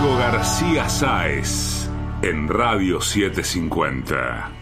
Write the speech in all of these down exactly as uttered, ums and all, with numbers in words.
Diego García Sáez en Radio setecientos cincuenta.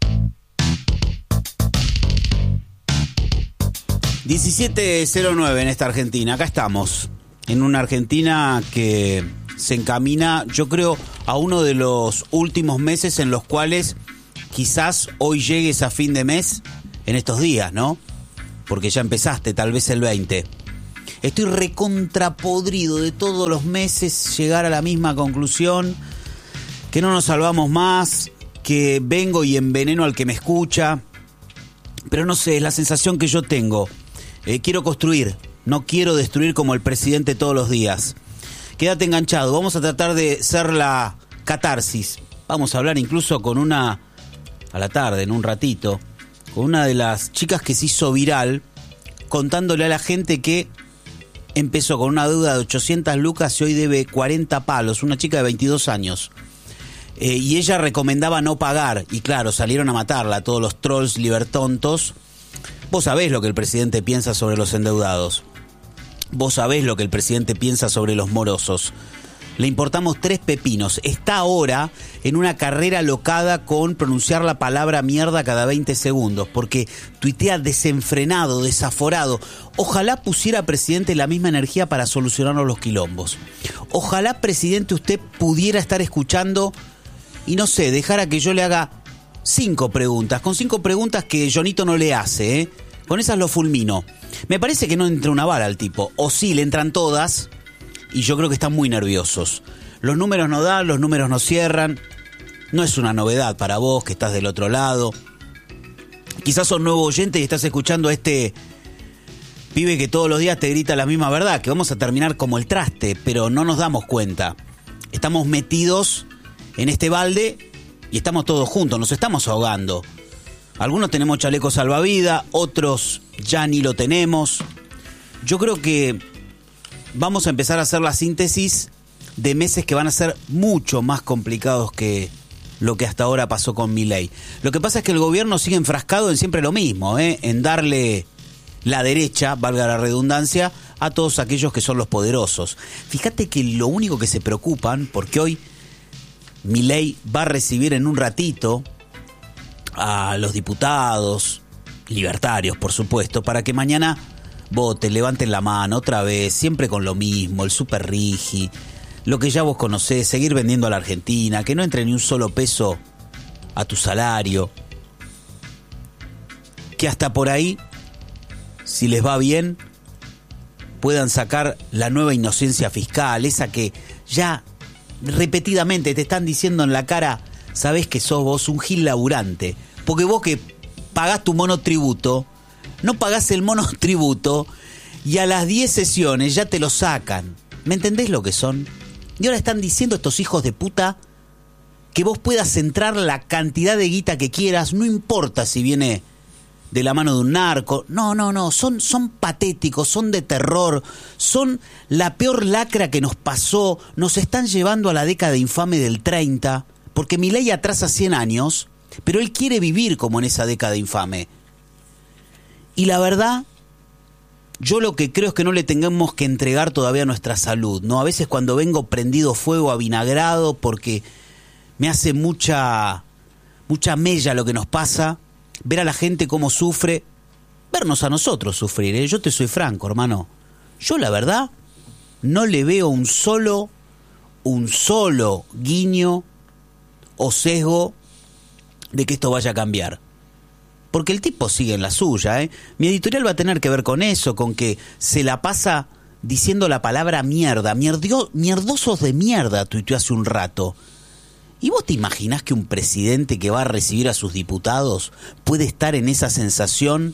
diecisiete cero nueve en esta Argentina. Acá estamos, en una Argentina que se encamina, yo creo, a uno de los últimos meses en los cuales quizás hoy llegues a fin de mes en estos días, ¿no? Porque ya empezaste, tal vez el veinte. Estoy recontrapodrido de todos los meses llegar a la misma conclusión, que no nos salvamos más, que vengo y enveneno al que me escucha. Pero no sé, es la sensación que yo tengo. Eh, quiero construir, no quiero destruir como el presidente todos los días. Quédate enganchado, vamos a tratar de ser la catarsis. Vamos a hablar incluso con una, a la tarde, en un ratito, con una de las chicas que se hizo viral, contándole a la gente que empezó con una deuda de ochocientas lucas y hoy debe cuarenta palos, una chica de veintidós años. Eh, y ella recomendaba no pagar, y claro, salieron a matarla todos los trolls libertontos. Vos sabés lo que el presidente piensa sobre los endeudados. Vos sabés lo que el presidente piensa sobre los morosos. Le importamos tres pepinos. Está ahora en una carrera locada con pronunciar la palabra mierda cada veinte segundos, porque tuitea desenfrenado, desaforado. Ojalá pusiera, presidente, la misma energía para solucionarnos los quilombos. Ojalá, presidente, usted pudiera estar escuchando y no sé, dejara que yo le haga cinco preguntas, con cinco preguntas que Jonito no le hace, ¿eh? Con esas lo fulmino. Me parece que no entra una bala al tipo, o sí, le entran todas, y yo creo que están muy nerviosos. Los números no dan, los números no cierran. No es una novedad para vos que estás del otro lado. Quizás sos nuevo oyente y estás escuchando a este pibe que todos los días te grita la misma verdad, que vamos a terminar como el traste, pero no nos damos cuenta. Estamos metidos en este balde y estamos todos juntos, nos estamos ahogando. Algunos tenemos chaleco salvavidas, otros ya ni lo tenemos. Yo creo que vamos a empezar a hacer la síntesis de meses que van a ser mucho más complicados que lo que hasta ahora pasó con Milei. Lo que pasa es que el gobierno sigue enfrascado en siempre lo mismo, ¿eh? En darle la derecha, valga la redundancia, a todos aquellos que son los poderosos. Fíjate que lo único que se preocupan, porque hoy Milei va a recibir en un ratito a los diputados libertarios, por supuesto, para que mañana voten, levanten la mano otra vez, siempre con lo mismo, el super rigi, lo que ya vos conocés, seguir vendiendo a la Argentina, que no entre ni un solo peso a tu salario, que hasta por ahí, si les va bien, puedan sacar la nueva inocencia fiscal, esa que ya repetidamente te están diciendo en la cara, sabés que sos vos un gil laburante, porque vos que pagás tu monotributo, no pagás el monotributo y a las diez sesiones ya te lo sacan. ¿Me entendés lo que son? Y ahora están diciendo estos hijos de puta que vos puedas entrar la cantidad de guita que quieras, no importa si viene de la mano de un narco. No, no, no, son, son patéticos, son de terror, son la peor lacra que nos pasó, nos están llevando a la década infame del treinta, porque Milei atrasa cien años, pero él quiere vivir como en esa década infame. Y la verdad, yo lo que creo es que no le tengamos que entregar todavía nuestra salud, ¿no? A veces cuando vengo prendido fuego, avinagrado, porque me hace mucha, mucha mella lo que nos pasa, ver a la gente cómo sufre, vernos a nosotros sufrir, ¿eh? Yo te soy franco, hermano. Yo la verdad no le veo un solo, un solo guiño o sesgo de que esto vaya a cambiar. Porque el tipo sigue en la suya, ¿eh? Mi editorial va a tener que ver con eso, con que se la pasa diciendo la palabra mierda. Mierdio, mierdosos de mierda, tuiteó hace un rato. ¿Y vos te imaginás que un presidente que va a recibir a sus diputados puede estar en esa sensación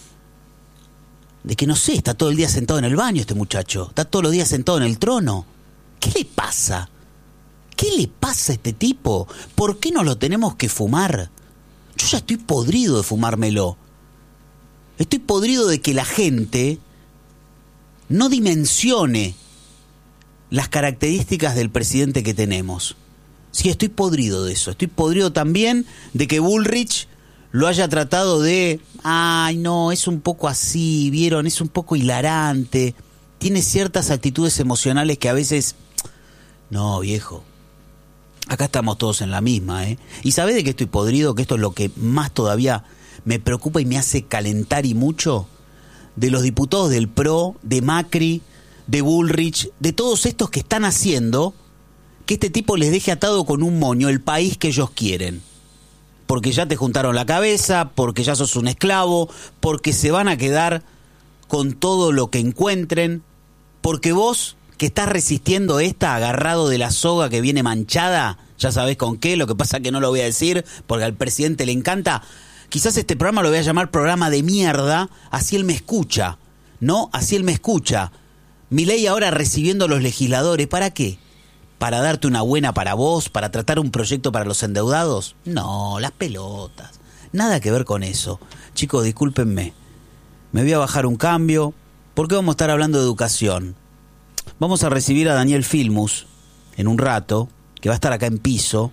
de que, no sé, está todo el día sentado en el baño este muchacho? Está todos los días sentado en el trono. ¿Qué le pasa? ¿Qué le pasa a este tipo? ¿Por qué no lo tenemos que fumar? Yo ya estoy podrido de fumármelo. Estoy podrido de que la gente no dimensione las características del presidente que tenemos. Sí, estoy podrido de eso. Estoy podrido también de que Bullrich lo haya tratado de... Ay, no, es un poco así, ¿vieron? Es un poco hilarante. Tiene ciertas actitudes emocionales que a veces No, viejo. Acá estamos todos en la misma, ¿eh? ¿Y sabés de qué estoy podrido? Que esto es lo que más todavía me preocupa y me hace calentar y mucho. De los diputados del P R O, de Macri, de Bullrich, de todos estos que están haciendo que este tipo les deje atado con un moño el país que ellos quieren. Porque ya te juntaron la cabeza, porque ya sos un esclavo, porque se van a quedar con todo lo que encuentren, porque vos, que estás resistiendo esta, agarrado de la soga que viene manchada, ya sabés con qué, lo que pasa que no lo voy a decir, porque al presidente le encanta, quizás este programa lo voy a llamar programa de mierda, así él me escucha, ¿no? Así él me escucha. Milei ahora recibiendo a los legisladores, ¿para qué? ¿Para darte una buena para vos? ¿Para tratar un proyecto para los endeudados? No, las pelotas. Nada que ver con eso. Chicos, discúlpenme. Me voy a bajar un cambio. ¿Por qué vamos a estar hablando de educación? Vamos a recibir a Daniel Filmus en un rato, que va a estar acá en piso,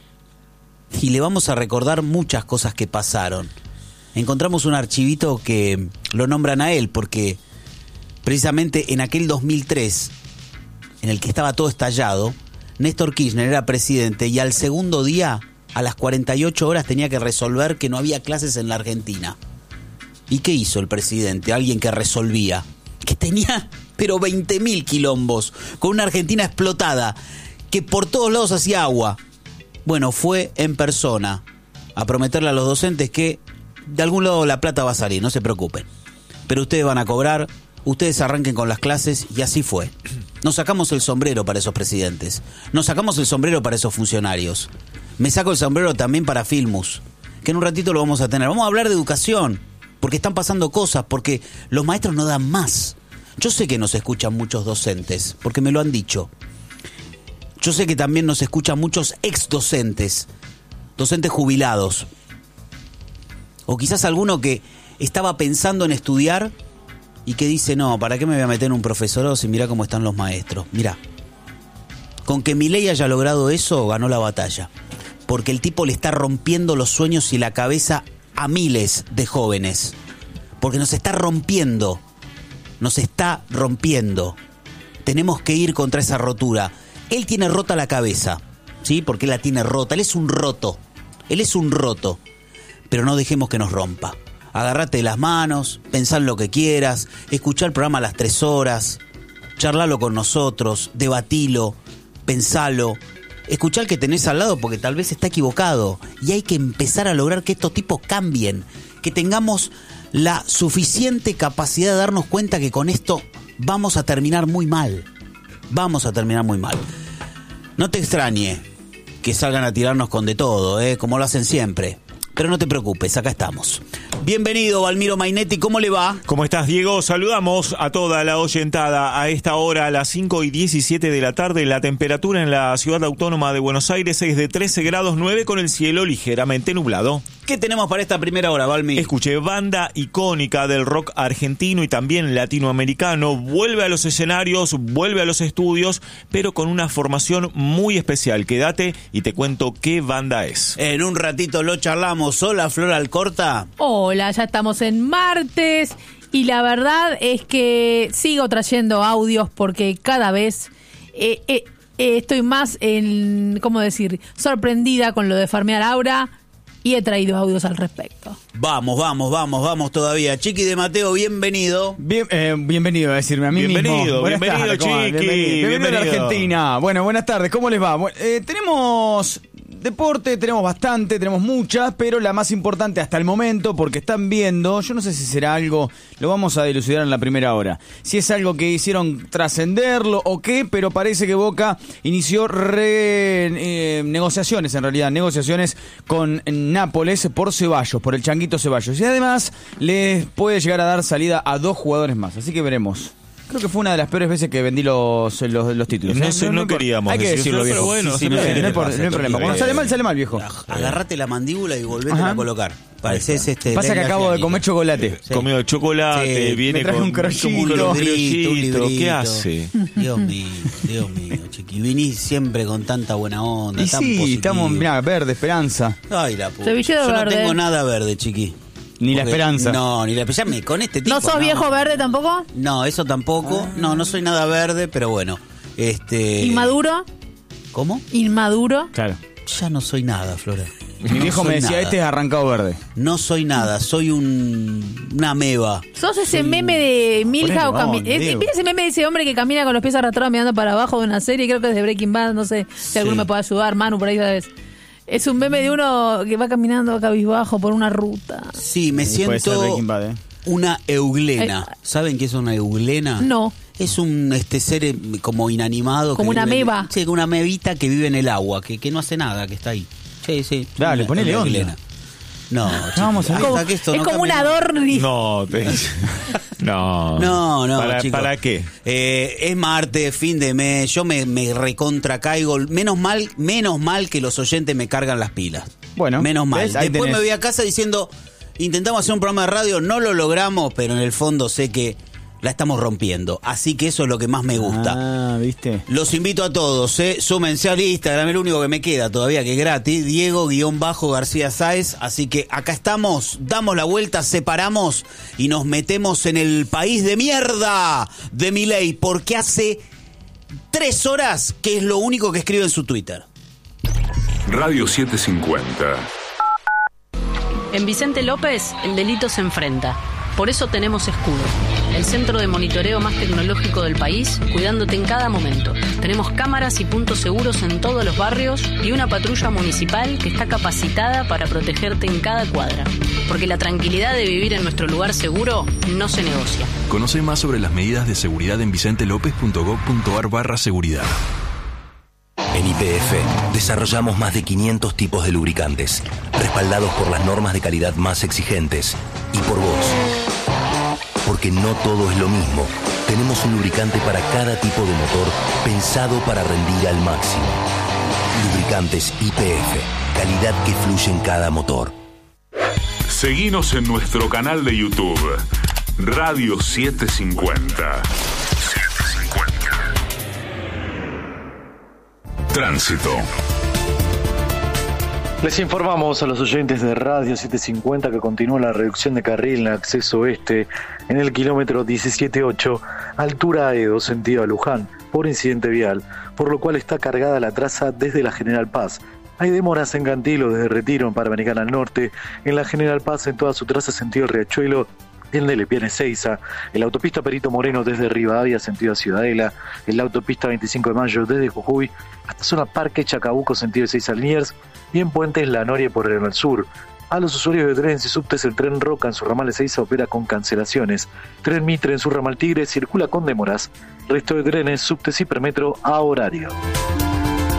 y le vamos a recordar muchas cosas que pasaron. Encontramos un archivito que lo nombran a él, porque precisamente en aquel dos mil tres... en el que estaba todo estallado, Néstor Kirchner era presidente y al segundo día, a las cuarenta y ocho horas, tenía que resolver que no había clases en la Argentina. ¿Y qué hizo el presidente? Alguien que resolvía. Que tenía, pero veinte mil quilombos, con una Argentina explotada, que por todos lados hacía agua. Bueno, fue en persona a prometerle a los docentes que de algún lado la plata va a salir, no se preocupen. Pero ustedes van a cobrar, ustedes arranquen con las clases, y así fue. Nos sacamos el sombrero para esos presidentes. Nos sacamos el sombrero para esos funcionarios. Me saco el sombrero también para Filmus, que en un ratito lo vamos a tener. Vamos a hablar de educación, porque están pasando cosas, porque los maestros no dan más. Yo sé que nos escuchan muchos docentes, porque me lo han dicho. Yo sé que también nos escuchan muchos ex docentes, docentes jubilados. O quizás alguno que estaba pensando en estudiar y que dice, no, ¿para qué me voy a meter en un profesorado si mirá cómo están los maestros? Mirá, con que Milei haya logrado eso, ganó la batalla. Porque el tipo le está rompiendo los sueños y la cabeza a miles de jóvenes. Porque nos está rompiendo, nos está rompiendo. Tenemos que ir contra esa rotura. Él tiene rota la cabeza, ¿sí? Porque él la tiene rota, él es un roto, él es un roto. Pero no dejemos que nos rompa. Agarrate de las manos, pensá en lo que quieras, escuchá el programa a las tres horas, charlalo con nosotros, debatilo, pensalo, escuchá al que tenés al lado porque tal vez está equivocado y hay que empezar a lograr que estos tipos cambien, que tengamos la suficiente capacidad de darnos cuenta que con esto vamos a terminar muy mal, vamos a terminar muy mal. No te extrañe que salgan a tirarnos con de todo, ¿eh? Como lo hacen siempre. Pero no te preocupes, acá estamos. Bienvenido, Valmiro Mainetti, ¿cómo le va? ¿Cómo estás, Diego? Saludamos a toda la oyentada. A esta hora, a las cinco y diecisiete de la tarde, la temperatura en la ciudad autónoma de Buenos Aires es de trece grados nueve con el cielo ligeramente nublado. ¿Qué tenemos para esta primera hora, Valmi? Escuché, banda icónica del rock argentino y también latinoamericano, vuelve a los escenarios, vuelve a los estudios, pero con una formación muy especial. Quédate y te cuento qué banda es. En un ratito lo charlamos. Hola, Flor Alcorta. Hola, ya estamos en martes y la verdad es que sigo trayendo audios porque cada vez eh, eh, eh, estoy más, en, ¿cómo decir?, sorprendida con lo de farmear Aura. Y he traído audios al respecto. Vamos, vamos, vamos, vamos todavía. Chiqui de Mateo, bienvenido. Bien, eh, bienvenido a decirme a mí bienvenido, mismo. Buenas bienvenido, tardes, Chiqui. Bienvenido, bienvenido, bienvenido a la Argentina. Bueno, buenas tardes, ¿cómo les va? Bueno, eh, tenemos deporte, tenemos bastante, tenemos muchas, pero la más importante hasta el momento, porque están viendo, yo no sé si será algo, lo vamos a dilucidar en la primera hora, si es algo que hicieron trascenderlo o qué, pero parece que Boca inició re, eh, negociaciones, en realidad, negociaciones con Nápoles por Ceballos, por el Changuito Ceballos, y además les puede llegar a dar salida a dos jugadores más, así que veremos. Creo que fue una de las peores veces que vendí los, los, los títulos. No, ¿eh? no, no, no queríamos hay que decirlo, decirlo, viejo. pero bueno, sí, sí, no, no, no, hay por, no hay problema. Cuando sale mal, sale mal, viejo. Agarrate la mandíbula y volvete Ajá. a colocar. Pareces este. Pasa que acabo de comer chocolate. Sí. Comió chocolate, Sí, viene me traje con un crochito. como con Un un librito, un crochito. ¿Qué librito. hace? Dios mío, Dios mío, Chiqui. Vinís siempre con tanta buena onda, Y tan sí, positivo. estamos, mirá, verde, esperanza. Ay, la puta. Sevillero Yo no verde. tengo nada verde, Chiqui. Ni la Porque- esperanza. No, ni la esperanza. Me- Con este tipo. ¿No sos viejo verde tampoco? No, eso tampoco. No, no soy nada verde, pero bueno. Este. ¿Inmaduro? ¿Cómo? Inmaduro. Claro. Ya no soy nada, Flora. Mi viejo soy me decía, nada. este es arrancado verde. No soy nada, soy un una ameba. Sos ese Soy- meme de Milhouse. Ponele cami- onda, eh, Diego. ¿Viste ese meme de ese hombre que camina con los pies arrastrados mirando para abajo de una serie? Creo que es de Breaking Bad, no sé si Sí. alguno me puede ayudar. Manu, por ahí sabes. Es un meme de uno que va caminando cabizbajo por una ruta. Sí, me Sí, puede ser siento Breaking Bad, ¿eh? una euglena. Eh, ¿Saben qué es una euglena? No. Es un este ser eh, como inanimado. Como que una vive en- ameba. Sí, como una amebita que vive en el agua, que, que no hace nada, que está ahí. Sí, sí. Dale, Una- ponele una onda. euglena. No, vamos a chicos, ver. hasta que esto es no como un cambie. adorno. No, te- no. No, no, ¿Para, chicos. ¿Para qué? Eh, es martes, fin de mes, yo me, me recontra caigo. Menos mal, menos mal que los oyentes me cargan las pilas. Bueno, menos mal. ¿ves? Ahí Después tenés. me voy a casa diciendo, intentamos hacer un programa de radio, no lo logramos, pero en el fondo sé que la estamos rompiendo. Así que eso es lo que más me gusta. Ah, ¿viste? Los invito a todos, ¿eh? Súmense al Instagram, el único que me queda todavía que es gratis, Diego-García Sáez. Así que acá estamos, damos la vuelta, separamos y nos metemos en el país de mierda de Milei, porque hace tres horas que es lo único que escribe en su Twitter. Radio setecientos cincuenta. En Vicente López, el delito se enfrenta. Por eso tenemos Escudo, el centro de monitoreo más tecnológico del país, cuidándote en cada momento. Tenemos cámaras y puntos seguros en todos los barrios y una patrulla municipal que está capacitada para protegerte en cada cuadra. Porque la tranquilidad de vivir en nuestro lugar seguro no se negocia. Conoce más sobre las medidas de seguridad en vicentelopez.gov.ar barra seguridad. En Y P F desarrollamos más de quinientos tipos de lubricantes, respaldados por las normas de calidad más exigentes y por vos. Porque no todo es lo mismo. Tenemos un lubricante para cada tipo de motor pensado para rendir al máximo. Lubricantes Y P F, calidad que fluye en cada motor. Seguinos en nuestro canal de YouTube, Radio setecientos cincuenta. Tránsito. Les informamos a los oyentes de Radio setecientos cincuenta que continúa la reducción de carril en el acceso oeste en el kilómetro diecisiete ocho, altura A E dos, sentido a Luján, por incidente vial, por lo cual está cargada la traza desde la General Paz. Hay demoras en Cantilo desde Retiro en Panamericana al norte, en la General Paz en toda su traza sentido Riachuelo, en de Lepiane Ezeiza, en la autopista Perito Moreno desde Rivadavia sentido a Ciudadela, en la autopista veinticinco de mayo desde Jujuy hasta zona Parque Chacabuco sentido Ezeiza Liniers y en Puentes La Noria por el sur. A los usuarios de trenes y subtes, el tren Roca en su ramal Ezeiza opera con cancelaciones. Tren Mitre en su ramal Tigre circula con demoras. Resto de trenes, subtes y permetro a horario.